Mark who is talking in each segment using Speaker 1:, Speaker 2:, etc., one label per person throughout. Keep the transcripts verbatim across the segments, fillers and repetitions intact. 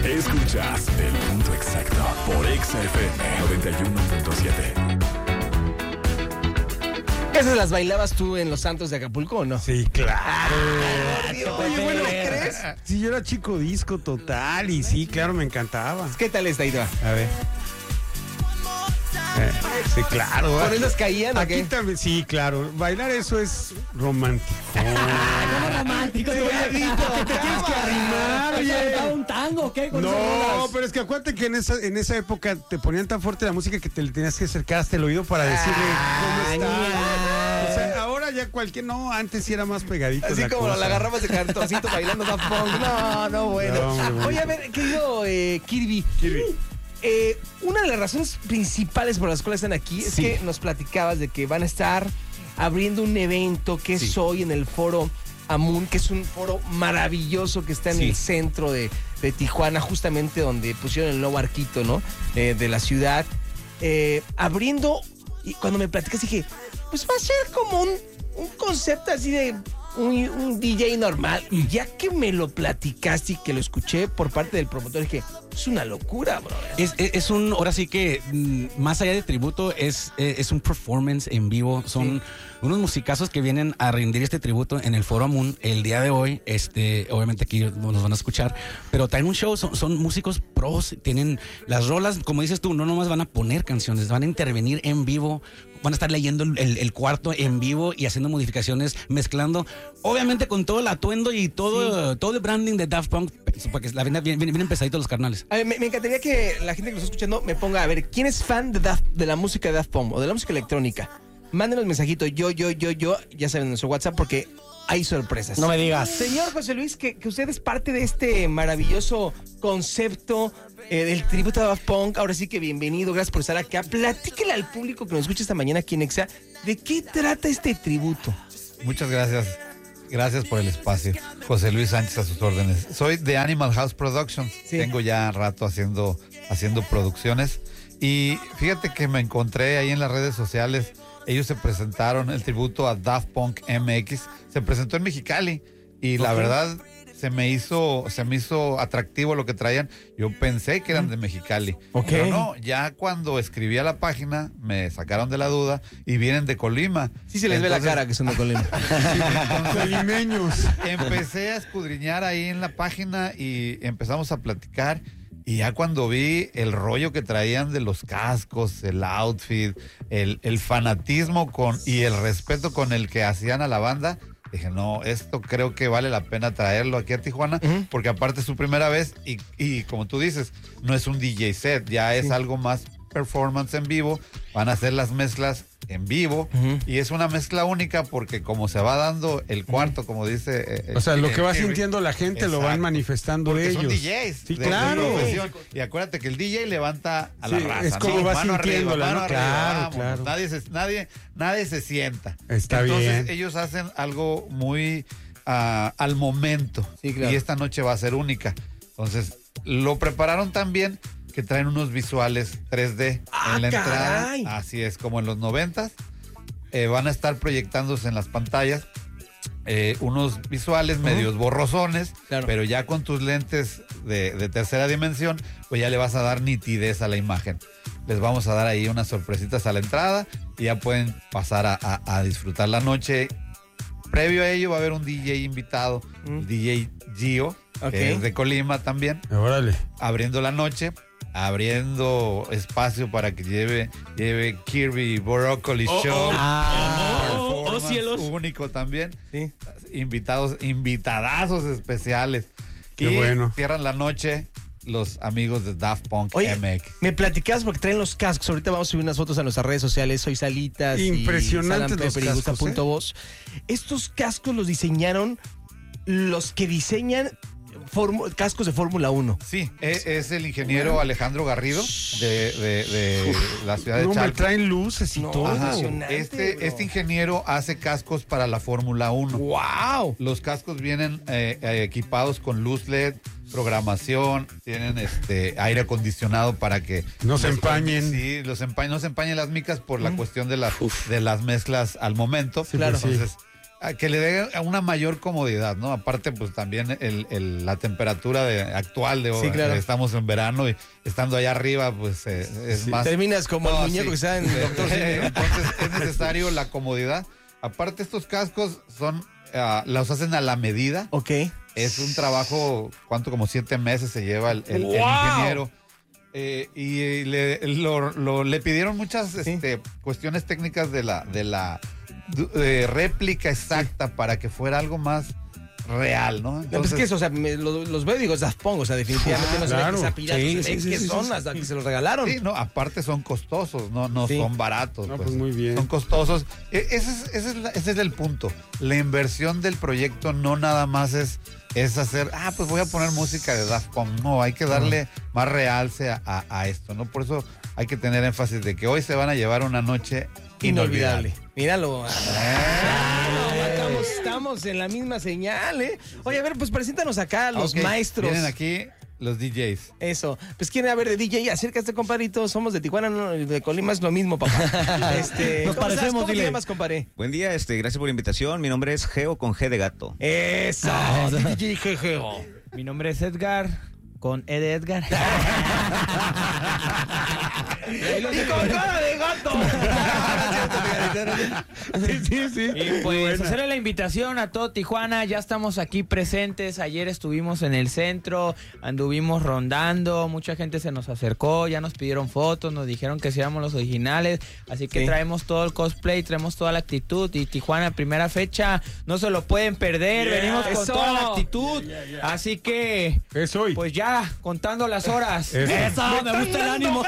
Speaker 1: Escuchas El Punto Exacto por Exa F M noventa y uno punto siete.
Speaker 2: ¿Esas las bailabas tú en Los Santos de Acapulco o no?
Speaker 3: Sí, claro.
Speaker 2: Oye, bueno, ¿crees?
Speaker 3: Sí, yo era chico disco total y sí, claro, me encantaba.
Speaker 2: ¿Qué tal esta idea?
Speaker 3: A ver. Eh, sí, claro.
Speaker 2: ¿Por esas caían o
Speaker 3: Aquí
Speaker 2: qué?
Speaker 3: también, sí, claro. Bailar eso es romántico.
Speaker 4: No, romántico,
Speaker 3: Te había dicho que te tienes que arrimar,
Speaker 4: ¿Te
Speaker 3: oye.
Speaker 4: cantaba un tango qué? Con esas
Speaker 3: No,
Speaker 4: rolas.
Speaker 3: pero es que acuérdate que en esa, en esa época te ponían tan fuerte la música que te le tenías que acercar hasta el oído para decirle cómo está. O sea, ahora ya cualquier, no, antes sí era más pegadito.
Speaker 2: Así
Speaker 3: la
Speaker 2: como
Speaker 3: cosa.
Speaker 2: la agarrabas de cartoncito bailando Daft Punk. No, no, bueno.
Speaker 3: No, hombre, bueno.
Speaker 2: Oye, a ver, querido eh, Kirby.
Speaker 3: Kirby.
Speaker 2: Eh, una de las razones principales por las cuales están aquí es
Speaker 3: Sí.
Speaker 2: que nos platicabas de que van a estar abriendo un evento que es
Speaker 3: Sí.
Speaker 2: hoy en el Foro Amun, que es un foro maravilloso que está en
Speaker 3: Sí.
Speaker 2: el centro de, de Tijuana, justamente donde pusieron el nuevo arquito, ¿no? Eh, de la ciudad. Eh, abriendo, y cuando me platicas dije, pues va a ser como un, un concepto así de un, un D J normal. Y ya que me lo platicaste y que lo escuché por parte del promotor, dije, es una locura, bro.
Speaker 5: Es, es, es un, ahora sí que mm, más allá de tributo, es, es, es un performance en vivo. Son
Speaker 2: Sí.
Speaker 5: unos musicazos que vienen a rendir este tributo en el Foro Amun el día de hoy. Este, obviamente aquí nos van a escuchar, pero traen un show, son, son músicos pros, tienen las rolas, como dices tú, no nomás van a poner canciones, van a intervenir en vivo, van a estar leyendo el, el, el cuarto en vivo y haciendo modificaciones, mezclando, obviamente con todo el atuendo y todo, todo el branding de Daft Punk, para que la vienen bien, bien, bien empezaditos los carnales.
Speaker 2: A ver, me, me encantaría que la gente que nos está escuchando me ponga a ver quién es fan de, Daft- de la música de Daft Punk o de la música electrónica. Mándenos mensajito, yo, yo, yo, yo, ya saben, en nuestro WhatsApp, porque hay sorpresas.
Speaker 4: No me digas.
Speaker 2: Señor José Luis, que, que usted es parte de este maravilloso concepto eh, del tributo a Daft Punk. Ahora sí que bienvenido, gracias por estar acá. Platíquele al público que nos escucha esta mañana aquí en Exa, ¿de qué trata este tributo?
Speaker 6: Muchas gracias. Gracias por el espacio. José Luis Sánchez a sus órdenes. Soy de Animal House Productions.
Speaker 2: Sí.
Speaker 6: Tengo ya rato haciendo, haciendo producciones. Y fíjate que me encontré ahí en las redes sociales. Ellos se presentaron, el tributo a Daft Punk M X. Se presentó en Mexicali. Y la
Speaker 2: Ok.
Speaker 6: verdad se me hizo, se me hizo atractivo lo que traían. Yo pensé que eran de Mexicali.
Speaker 2: Ok.
Speaker 6: Pero no, ya cuando escribí a la página, me sacaron de la duda y vienen de Colima.
Speaker 2: Sí se les ve la
Speaker 6: Entonces,
Speaker 2: cara que son de Colima.
Speaker 3: Colimeños.
Speaker 6: empecé a escudriñar ahí en la página y empezamos a platicar. Y ya cuando vi el rollo que traían de los cascos, el outfit, el, el fanatismo con y el respeto con el que hacían a la banda, dije, no, esto creo que vale la pena traerlo aquí a Tijuana,
Speaker 2: Ujú.
Speaker 6: porque aparte es su primera vez y, y como tú dices, no es un D J set, ya es
Speaker 2: Sí.
Speaker 6: algo más performance en vivo, van a hacer las mezclas en vivo
Speaker 2: Ujú.
Speaker 6: y es una mezcla única porque como se va dando el cuarto, como dice... eh,
Speaker 3: O sea, lo
Speaker 6: eh,
Speaker 3: que va
Speaker 6: Kirby,
Speaker 3: sintiendo la gente lo van
Speaker 6: Exacto.
Speaker 3: manifestando
Speaker 6: porque
Speaker 3: ellos.
Speaker 6: son D Js.
Speaker 3: Sí,
Speaker 6: de- de
Speaker 3: claro.
Speaker 6: profesión. Y acuérdate que el D J levanta a la
Speaker 3: Sí,
Speaker 6: raza.
Speaker 3: es como
Speaker 6: ¿no?
Speaker 3: va
Speaker 6: Mano arriba,
Speaker 3: sintiéndola,
Speaker 6: mano
Speaker 3: ¿no?
Speaker 6: arriba,
Speaker 3: Claro,
Speaker 6: vámonos.
Speaker 3: claro.
Speaker 6: Nadie se, nadie, nadie se sienta.
Speaker 3: Está
Speaker 6: Entonces,
Speaker 3: bien.
Speaker 6: ellos hacen algo muy ah, al momento.
Speaker 2: Sí, claro.
Speaker 6: Y esta noche va a ser única. Entonces, lo prepararon tan bien que traen unos visuales tres D
Speaker 2: ¡Ah,
Speaker 6: en la entrada.
Speaker 2: caray!
Speaker 6: Así es, como en los noventas. Eh, van a estar proyectándose en las pantallas eh, unos visuales medios borrosones,
Speaker 2: Claro.
Speaker 6: pero ya con tus lentes de, de tercera dimensión, pues ya le vas a dar nitidez a la imagen. Les vamos a dar ahí unas sorpresitas a la entrada y ya pueden pasar a, a- a disfrutar la noche. Previo a ello va a haber un D J invitado,
Speaker 2: Mm.
Speaker 6: el D J Gio,
Speaker 2: Ok.
Speaker 6: que es de Colima también,
Speaker 3: Órale.
Speaker 6: abriendo la noche, abriendo espacio para que lleve, lleve Kirby Broccoli Show.
Speaker 4: Ah,
Speaker 5: oh,
Speaker 6: Performance
Speaker 5: oh, cielos.
Speaker 6: único también.
Speaker 2: Sí.
Speaker 6: Invitados, invitadazos especiales.
Speaker 3: Qué
Speaker 6: y
Speaker 3: bueno.
Speaker 6: cierran la noche los amigos de Daft Punk
Speaker 2: Oye,
Speaker 6: M X.
Speaker 2: me platicabas porque traen los cascos. Ahorita vamos a subir unas fotos a nuestras redes sociales. Soy Salitas.
Speaker 3: Impresionantes
Speaker 2: y
Speaker 3: los
Speaker 2: Pepper y Gusta
Speaker 3: cascos,
Speaker 2: punto voz. Estos cascos los diseñaron los que diseñan formu- cascos de Fórmula uno.
Speaker 6: Sí, es, es el ingeniero Alejandro Garrido de, de- de la ciudad de
Speaker 3: No, me
Speaker 6: Chalco.
Speaker 3: traen luces y
Speaker 2: No,
Speaker 3: todo.
Speaker 2: ajá.
Speaker 6: Ajá.
Speaker 2: impresionante,
Speaker 6: Este,
Speaker 2: bro.
Speaker 6: este ingeniero hace cascos para la Fórmula uno.
Speaker 2: ¡Wow!
Speaker 6: Los cascos vienen eh, eh, equipados con luz L E D, programación, tienen este aire acondicionado para que
Speaker 3: No se empañen.
Speaker 6: Sí, los empañen, no se empañen las micas por la cuestión de, la, de las mezclas al momento.
Speaker 3: Sí, claro.
Speaker 6: Entonces, que le dé una mayor comodidad, ¿no? Aparte, pues también el, el, la temperatura de, actual de
Speaker 2: Sí, claro.
Speaker 6: estamos en verano y estando allá arriba, pues eh, es
Speaker 2: Sí,
Speaker 6: más.
Speaker 2: terminas como el muñeco que está en Doctor Simi.
Speaker 6: Entonces es necesario la comodidad. Aparte, estos cascos son, uh, los hacen a la medida.
Speaker 2: Ok.
Speaker 6: Es un trabajo, ¿cuánto? Como siete meses se lleva el, el,
Speaker 2: ¡Wow!
Speaker 6: el ingeniero. Eh, y le, lo, lo- le pidieron muchas
Speaker 2: Sí.
Speaker 6: este, cuestiones técnicas de la, de la de réplica exacta para que fuera algo más real, ¿no?
Speaker 2: No, pues
Speaker 6: Entonces,
Speaker 2: que eso, o sea, me- lo- los veo y digo, es Daft Punk, o sea, definitivamente no se ve
Speaker 3: claro.
Speaker 2: que esa pila,
Speaker 5: Sí,
Speaker 2: se ve
Speaker 5: sí,
Speaker 2: que
Speaker 5: sí, sí,
Speaker 2: son
Speaker 5: sí,
Speaker 2: hasta que se los regalaron.
Speaker 6: sí, no, aparte son costosos, no, no
Speaker 2: Sí.
Speaker 6: son baratos.
Speaker 3: No,
Speaker 6: pues.
Speaker 3: pues muy bien.
Speaker 6: Son costosos. E- Ese es, ese, es la- ese es el punto. La inversión del proyecto no nada más es, es hacer, ah, pues voy a poner música de Daft Punk. No, hay que darle más realce a, a- a esto, ¿no? Por eso hay que tener énfasis de que hoy se van a llevar una noche inolvidable.
Speaker 2: Inolvidable. Míralo. Ah, estamos, estamos en la misma señal, ¿eh? Oye, a ver, pues preséntanos acá a los
Speaker 6: Ok,
Speaker 2: maestros.
Speaker 6: Vienen aquí los D Js.
Speaker 2: Eso. Pues quieren a ver de D J, acércate, compadrito. Somos de Tijuana, no, de Colima es lo mismo, papá. Este,
Speaker 4: Nos
Speaker 2: ¿cómo estás?
Speaker 4: parecemos,
Speaker 2: ¿Cómo te
Speaker 4: dile.
Speaker 2: llamas, compadre?
Speaker 7: Buen día, este, gracias por la invitación. Mi nombre es Geo con G de gato.
Speaker 2: Eso.
Speaker 4: Ah,
Speaker 2: D J G G.
Speaker 8: Mi nombre es Edgar, con E de Edgar.
Speaker 2: Y con cara de gato.
Speaker 3: Sí, sí, sí.
Speaker 8: Y pues hacerle la invitación a todo Tijuana, ya estamos aquí presentes, ayer estuvimos en el centro, anduvimos rondando, mucha gente se nos acercó, ya nos pidieron fotos, nos dijeron que seamos los originales, así que
Speaker 2: Sí.
Speaker 8: traemos todo el cosplay, traemos toda la actitud y Tijuana primera fecha, no se lo pueden perder, venimos con
Speaker 2: Eso.
Speaker 8: toda la actitud, así que
Speaker 3: Es hoy.
Speaker 8: pues ya, contando las horas.
Speaker 3: Eso.
Speaker 4: ¡Eso! ¡Me gusta el ánimo!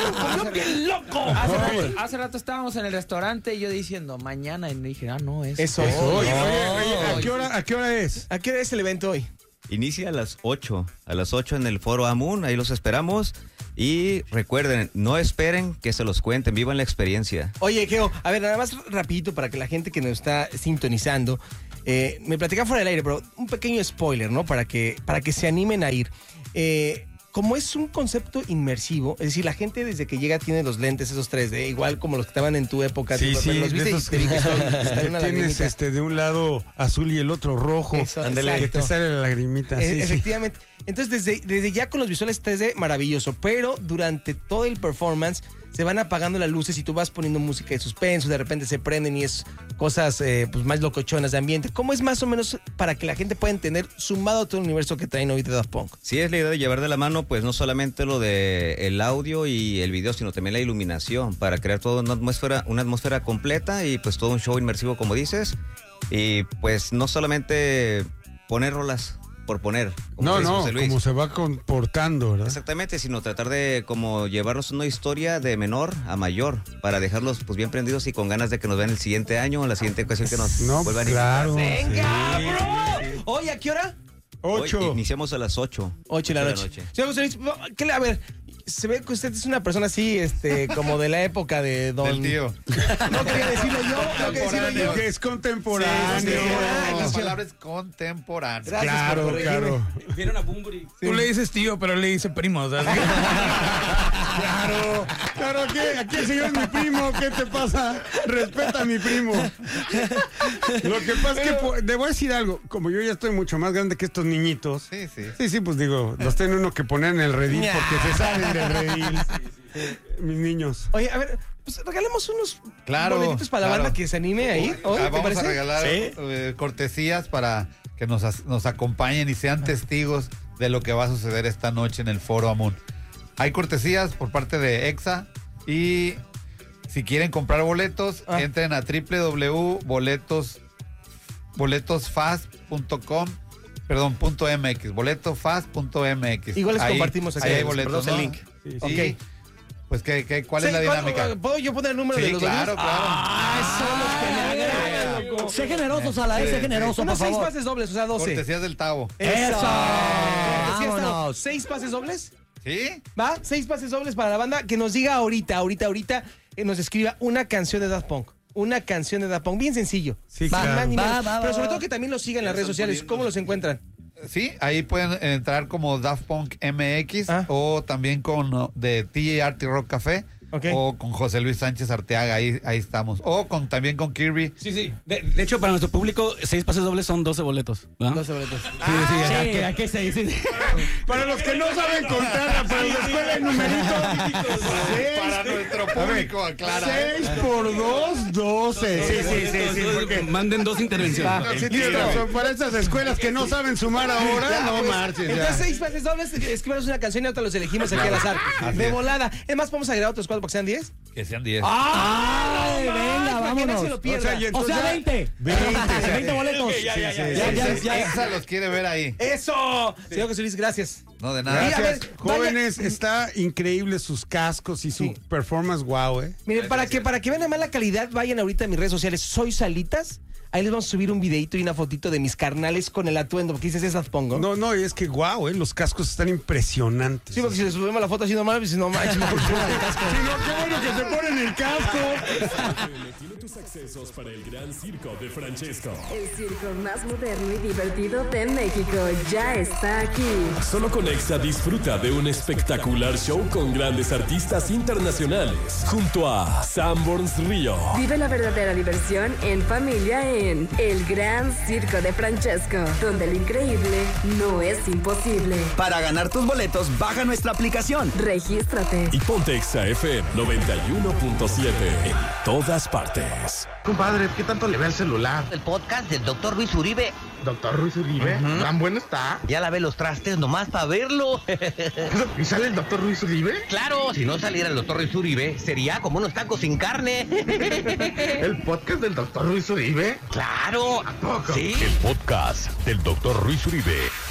Speaker 2: loco!
Speaker 8: Hace rato, hace rato estábamos en el restaurante y yo diciendo mañana y dije, ah, no, es
Speaker 2: Eso.
Speaker 3: Oye, oye,
Speaker 8: no.
Speaker 3: oye, ¿a qué hora, a qué hora es?
Speaker 2: ¿A qué hora es el evento hoy?
Speaker 7: Inicia a las ocho. A las ocho en el Foro Amun, ahí los esperamos. Y recuerden, no esperen que se los cuenten, vivan la experiencia.
Speaker 2: Oye, Geo, a ver, nada más rapidito para que la gente que nos está sintonizando, eh, me platicaba fuera del aire, pero un pequeño spoiler, ¿no? Para que, para que se animen a ir. Eh, como es un concepto inmersivo, es decir, la gente desde que llega tiene los lentes, esos tres D, igual como los que estaban en tu época.
Speaker 3: Sí,
Speaker 2: tú,
Speaker 3: sí,
Speaker 2: pero los
Speaker 3: de
Speaker 2: viste y
Speaker 3: esos
Speaker 2: te vi que son- están
Speaker 3: que
Speaker 2: una
Speaker 3: tienes
Speaker 2: lagrimita.
Speaker 3: este de un lado azul y el otro rojo.
Speaker 2: Eso,
Speaker 3: Ándale, que
Speaker 2: exacto.
Speaker 3: te sale la lagrimita.
Speaker 2: Eh,
Speaker 3: Sí, sí.
Speaker 2: efectivamente. Entonces, desde, desde ya con los visuales tres D, maravilloso. Pero durante todo el performance se van apagando las luces y tú vas poniendo música de suspenso, de repente se prenden y es cosas eh, pues más locochonas de ambiente. ¿Cómo es más o menos para que la gente pueda entender, sumado a todo el universo que traen hoy de Daft Punk?
Speaker 7: Sí, es la idea de llevar de la mano, pues no solamente lo de el audio y el video, sino también la iluminación para crear toda una atmósfera, una atmósfera completa y pues todo un show inmersivo, como dices. Y pues no solamente poner rolas por poner. como
Speaker 3: No,
Speaker 7: dice
Speaker 3: no,
Speaker 7: José Luis.
Speaker 3: como se va comportando, ¿verdad?
Speaker 7: Exactamente, sino tratar de como llevarnos una historia de menor a mayor para dejarlos pues bien prendidos y con ganas de que nos vean el siguiente año o la siguiente ocasión que nos
Speaker 3: No,
Speaker 7: vuelvan
Speaker 3: claro.
Speaker 7: a invitar.
Speaker 2: ¡Venga, bro! Oye, ¿a qué hora?
Speaker 7: Hoy
Speaker 3: Ocho.
Speaker 7: iniciamos a las ocho.
Speaker 2: Ocho de la noche. Señor José Luis, ¿qué le- a ver, se ve que usted es una persona así, este, como de la época de Don...
Speaker 6: Del tío.
Speaker 2: No quería decirlo yo, no quería decirlo yo.
Speaker 3: Que es contemporáneo.
Speaker 2: Sí, sí, sí.
Speaker 6: La palabra es contemporánea.
Speaker 2: Gracias
Speaker 3: Claro,
Speaker 2: por corregirme.
Speaker 3: claro.
Speaker 5: Vieron a Bumburi.
Speaker 4: Tú le dices tío, pero le dice primo. o sea,
Speaker 3: Claro, claro, aquí, aquí el señor es mi primo, ¿qué te pasa? Respeta a mi primo. Lo que pasa es que, po- debo decir algo, como yo ya estoy mucho más grande que estos niñitos.
Speaker 6: Sí, sí.
Speaker 3: Sí, sí, pues digo, los tiene uno que poner en el redil porque se salen del redil. Mis niños.
Speaker 2: Oye, a ver, pues regalemos unos
Speaker 6: Claro,
Speaker 2: boletitos para la
Speaker 6: claro.
Speaker 2: banda que se anime a ir.
Speaker 6: Ah,
Speaker 2: hoy, ¿te
Speaker 6: vamos
Speaker 2: parece?
Speaker 6: a regalar
Speaker 2: Sí.
Speaker 6: eh, cortesías para que nos, as- nos acompañen y sean testigos de lo que va a suceder esta noche en el Foro Amun. Hay cortesías por parte de EXA y si quieren comprar boletos,
Speaker 2: Ah.
Speaker 6: entren a doble u doble u doble u punto boletos boletosfast punto com, perdón, punto mx, boletosfast punto mx.
Speaker 2: Igual les
Speaker 6: Ahí-
Speaker 2: compartimos aquí,
Speaker 6: ahí hay
Speaker 2: les
Speaker 6: boletos,
Speaker 2: mandamos el
Speaker 6: ¿no?
Speaker 2: link.
Speaker 3: Sí,
Speaker 6: Sí.
Speaker 2: sí.
Speaker 6: Pues, ¿qué, qué, ¿cuál
Speaker 2: Sí,
Speaker 6: es la dinámica?
Speaker 2: ¿Puedo yo poner el número
Speaker 6: Sí,
Speaker 2: de los
Speaker 6: claro,
Speaker 2: dueños?
Speaker 6: claro.
Speaker 2: Ah, son los que me agradan, loco.
Speaker 4: sé generoso, Sala, eh, sé generoso, por
Speaker 2: Unos seis
Speaker 4: favor.
Speaker 2: pases dobles, o sea, doce.
Speaker 6: Cortesías del Tavo.
Speaker 2: ¡Eso!
Speaker 4: ¡Eso!
Speaker 2: Cortesías,
Speaker 4: ¡Vámonos!
Speaker 2: ¿Seis pases dobles?
Speaker 6: ¿Sí?
Speaker 2: ¿Va? Seis pases dobles para la banda. Que nos diga ahorita, ahorita, ahorita, que nos escriba una canción de Daft Punk. Una canción de Daft Punk. Bien sencillo.
Speaker 3: Sí,
Speaker 2: Ni
Speaker 3: claro.
Speaker 2: más ni
Speaker 4: Va,
Speaker 2: menos.
Speaker 4: va, va,
Speaker 2: Pero sobre
Speaker 4: va.
Speaker 2: todo que también los sigan en las redes sociales. ¿Cómo los encuentran?
Speaker 6: Sí, ahí pueden entrar como Daft Punk M X
Speaker 2: Ah.
Speaker 6: o también con uh, de T J R T Rock Café.
Speaker 2: Okay.
Speaker 6: O con José Luis Sánchez Arteaga, ahí, ahí estamos. O con también con Kirby.
Speaker 5: Sí, sí. De, de hecho, para nuestro público, seis pases dobles son doce boletos. ¿verdad?
Speaker 2: doce boletos.
Speaker 5: Sí, sí, ¿a qué- a qué seis? Sí, sí.
Speaker 3: Para los que no saben contar, para los que juegan numeritos.
Speaker 6: Para nuestro público, aclara.
Speaker 3: seis por dos, doce. Sí, sí, sí, sí. Porque
Speaker 5: Manden dos intervenciones.
Speaker 3: sí tienes razón. Para esas escuelas que no saben sumar ahora,
Speaker 2: Ya,
Speaker 3: no
Speaker 2: pues,
Speaker 3: marches. ya.
Speaker 2: Entonces, seis pases dobles, escribimos una canción y ahorita los elegimos aquí al azar.
Speaker 6: Así
Speaker 2: De
Speaker 6: es.
Speaker 2: volada. Es más, podemos agregar otros cuatro para que sean diez.
Speaker 6: Que sean diez.
Speaker 4: ¡Ay, venga,
Speaker 2: Para que no
Speaker 4: vámonos!
Speaker 2: se lo
Speaker 3: O
Speaker 2: pierda.
Speaker 3: sea, y
Speaker 4: O
Speaker 3: entonces
Speaker 4: sea,
Speaker 3: ya-
Speaker 4: veinte.
Speaker 3: veinte,
Speaker 4: veinte boletos.
Speaker 3: Sí, sí,
Speaker 4: Ya,
Speaker 3: sí,
Speaker 4: ya,
Speaker 3: sí.
Speaker 4: ya.
Speaker 6: Esa los quiere ver ahí.
Speaker 2: ¡Eso! Señor José Luis, gracias.
Speaker 6: No, de nada.
Speaker 2: Y a ver,
Speaker 3: Gracias,
Speaker 2: vaya-
Speaker 3: jóvenes, está increíble sus cascos y su
Speaker 2: Sí.
Speaker 3: performance, wow, eh.
Speaker 2: Miren, para que, para que vean además la calidad, vayan ahorita a mis redes sociales. Soy Salitas. Ahí les vamos a subir un videito y una fotito de mis carnales con el atuendo. Porque dices, esas pongo.
Speaker 3: No, no, y es que wow, eh, los cascos están impresionantes.
Speaker 2: Sí, porque si le subimos la foto así normal, pues no manches, mejor suban el casco.
Speaker 3: Sí, no, qué bueno que se ponen el casco.
Speaker 1: Tiene tus accesos para el gran circo de Francesco.
Speaker 9: El circo más moderno y divertido de México ya está aquí.
Speaker 1: Solo con Exa disfruta de un espectacular show con grandes artistas internacionales. Junto a Sanborns Río,
Speaker 9: Vive la verdadera diversión en familia en El Gran Circo de Francesco, donde lo increíble no es imposible.
Speaker 10: Para ganar tus boletos, baja nuestra aplicación.
Speaker 9: Regístrate.
Speaker 1: y ponte Exa F M noventa y uno punto siete en todas partes.
Speaker 11: Compadre, ¿qué tanto le ve al celular?
Speaker 12: El podcast del doctor Luis Uribe.
Speaker 11: Doctor Ruiz Uribe, ¿tan bueno está?
Speaker 12: Ya lavé los trastes nomás para verlo.
Speaker 11: ¿Y sale el doctor Ruiz Uribe?
Speaker 12: Claro, si no saliera el doctor Luis Uribe, sería como unos tacos sin carne.
Speaker 11: ¿El podcast del doctor Ruiz Uribe?
Speaker 12: Claro.
Speaker 11: ¿A poco?
Speaker 12: Sí.
Speaker 13: El podcast del doctor Ruiz Uribe